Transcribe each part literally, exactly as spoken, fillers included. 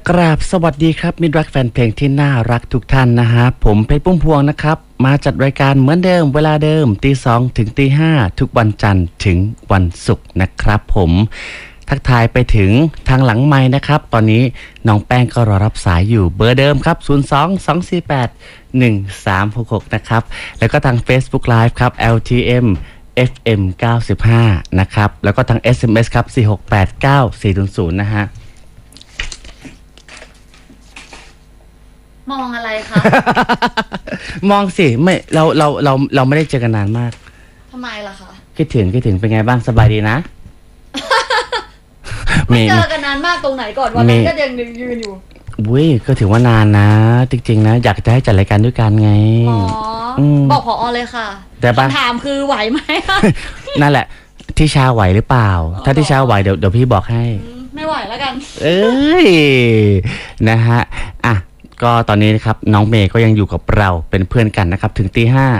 กราบสวัสดีครับมิตรรักแฟนเพลงที่น่ารักทุกท่านนะฮะผมเพชรพุ่มพวงนะครับมาจัดรายการเหมือนเดิมเวลาเดิมตีสองถึงตีห้าทุกวันจันทร์ถึงวันศุกร์นะครับผมทักทายไปถึงทางหลังไม้นะครับตอนนี้น้องแป้งก็รอรับสายอยู่เบอร์เดิมครับศูนย์ สอง สอง สี่ แปด หนึ่ง สาม หก หกนะครับแล้วก็ทาง Facebook Live ครับ แอล ที เอ็ม เอฟ เอ็ม เก้าสิบห้านะครับแล้วก็ทาง เอส เอ็ม เอส ครับสี่หกแปดเก้าสี่ศูนย์ศูนย์นะฮะมองอะไรคะมองสิไม่เราเราเราเราไม่ได้เจอกันนานมากทำไมล่ะคะคิดถึงคิดถึงเป็นไงบ้างสบายดีนะไม่เจอกันนานมากตรงไหนก่อนวันนั้นก็ยังยืนอยู่วุ้ยก็ถือว่านานนะจริงๆนะอยากจะให้จัดรายการด้วยกันไงอ๋อบอกผอเลยค่ะแต่คำถามคือไหวไหมนั่นแหละที่ชาไหวหรือเปล่าถ้าที่ชาไหวเดี๋ยวเดี๋ยวพี่บอกให้ไม่ไหวแล้วกันเอ้ยนะฮะอ่ะก็ตอนนี้นะครับน้องเมย์ก็ยังอยู่กับเราเป็นเพื่อนกันนะครับถึงตีห้า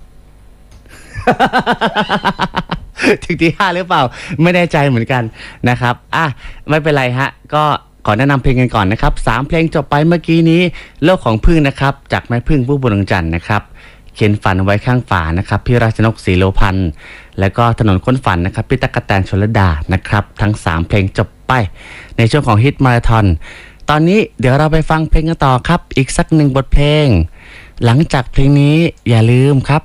ถึงตีห้าหรือเปล่าไม่แน่ใจเหมือนกันนะครับอ่ะไม่เป็นไรฮะก็ขอแนะนำเพลงกันก่อนนะครับสามเพลงจบไปเมื่อกี้นี้โลกของพึ่งนะครับจากแม่พึ่งผู้บุญจันทร์นะครับเขียนฝันไว้ข้างฝานะครับพี่ราชนกศรีโลพันธ์แล้วก็ถนนค้นฝันนะครับพี่ตั๊กแตนชลดานะครับทั้งสามเพลงจบไปในช่วงของฮิตมาราธอนตอนนี้เดี๋ยวเราไปฟังเพลงกันต่อครับอีกสักหนึ่งบทเพลงหลังจากเพลงนี้อย่าลืมครับ